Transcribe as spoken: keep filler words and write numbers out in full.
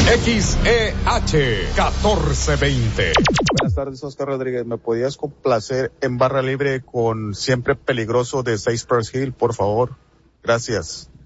X E H catorce veinte. Buenas tardes, Oscar Rodríguez. ¿Me podías complacer en barra libre con Siempre Peligroso de Cypress Hill, por favor? Gracias.